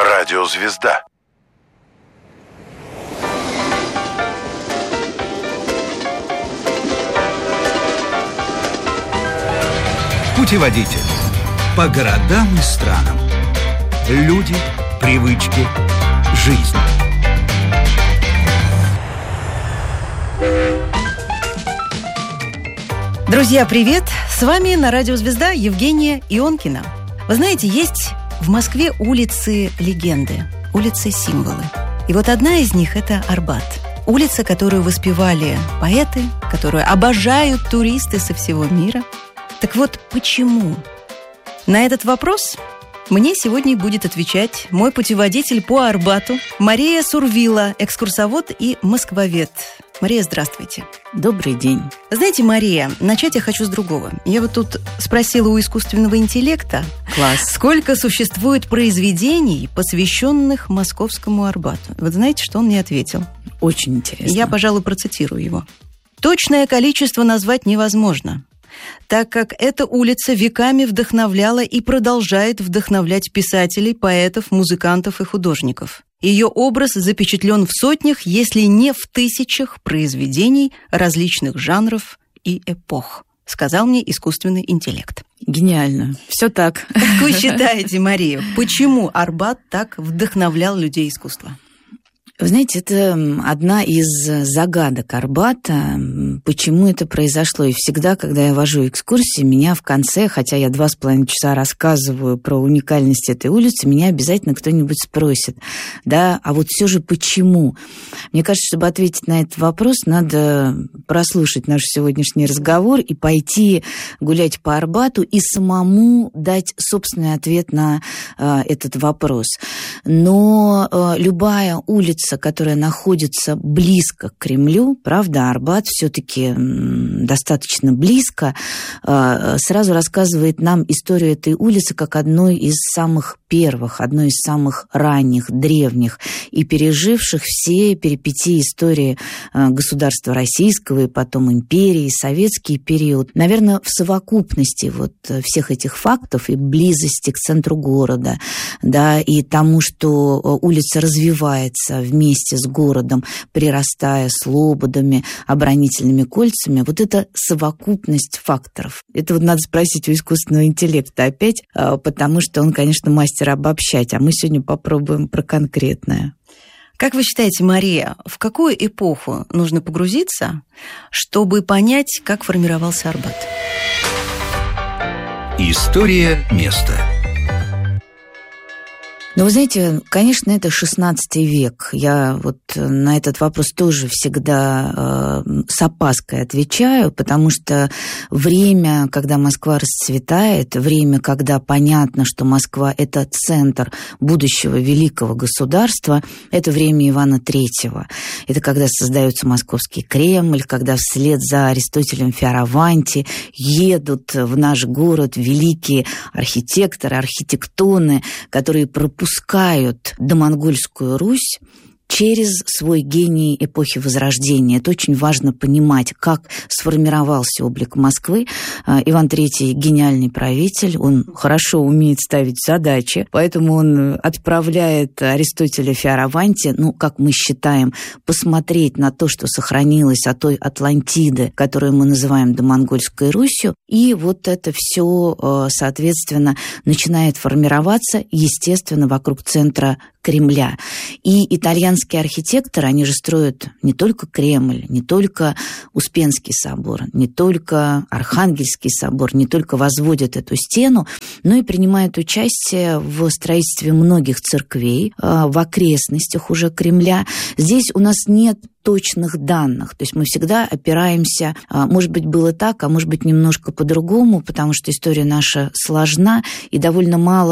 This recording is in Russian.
Радиозвезда. Путеводитель по городам и странам. Люди, привычки, жизнь. Друзья, привет! С вами на Радио Звезда Евгения Ионкина. Вы знаете, есть в Москве улицы-легенды, улицы-символы. И вот одна из них – это Арбат. Улица, которую воспевали поэты, которую обожают туристы со всего мира. Так вот, почему? На этот вопрос мне сегодня будет отвечать мой путеводитель по Арбату Мария Сурвила, экскурсовод и москвовед. Мария, здравствуйте. Добрый день. Знаете, Мария, начать я хочу с другого. Я вот тут спросила у искусственного интеллекта, сколько существует произведений, посвященных московскому Арбату. Вот знаете, что он мне ответил? Очень интересно. Я, пожалуй, процитирую его. Точное количество назвать невозможно, так как эта улица веками вдохновляла и продолжает вдохновлять писателей, поэтов, музыкантов и художников. Ее образ запечатлен в сотнях, если не в тысячах произведений различных жанров и эпох, сказал мне искусственный интеллект. Гениально. Все так. Как вы считаете, Мария, почему Арбат так вдохновлял людей искусства? Вы знаете, это одна из загадок Арбата, почему это произошло. И всегда, когда я вожу экскурсии, меня в конце, хотя я 2,5 часа рассказываю про уникальность этой улицы, меня обязательно кто-нибудь спросит, да, а вот все же почему? Мне кажется, чтобы ответить на этот вопрос, надо прослушать наш сегодняшний разговор и пойти гулять по Арбату и самому дать собственный ответ на этот вопрос. Но любая улица, которая находится близко к Кремлю, правда, Арбат все-таки достаточно близко, сразу рассказывает нам историю этой улицы как одной из самых первых, одной из самых ранних, древних и переживших все перипетии истории государства российского и потом империи, советский период. Наверное, в совокупности вот всех этих фактов и близости к центру города, да, и тому, что улица развивается вместе с городом, прирастая слободами, оборонительными кольцами, вот это совокупность факторов. Это вот надо спросить у искусственного интеллекта опять, потому что он, конечно, мастер обобщать, а мы сегодня попробуем про конкретное. Как вы считаете, Мария, в какую эпоху нужно погрузиться, чтобы понять, как формировался Арбат? История места. Но вы знаете, конечно, это 16 век. Я вот на этот вопрос тоже всегда с опаской отвечаю, потому что время, когда Москва расцветает, время, когда понятно, что Москва – это центр будущего великого государства, это время Ивана III. Это когда создается Московский Кремль, когда вслед за Аристотелем Фиораванти едут в наш город великие архитекторы, архитектоны, которые пропускают домонгольскую Русь через свой гений эпохи Возрождения. Это очень важно понимать, как сформировался облик Москвы. Иван III – гениальный правитель, он хорошо умеет ставить задачи, поэтому он отправляет Аристотеля Фиораванти, как мы считаем, посмотреть на то, что сохранилось от той Атлантиды, которую мы называем домонгольской Русью, и вот это все, соответственно, начинает формироваться, естественно, вокруг центра Кремля. И итальянские архитекторы, они же строят не только Кремль, не только Успенский собор, не только Архангельский собор, не только возводят эту стену, но и принимают участие в строительстве многих церквей в окрестностях уже Кремля. Здесь у нас нет точных данных. То есть мы всегда опираемся, может быть, было так, а может быть, немножко по-другому, потому что история наша сложна и довольно мало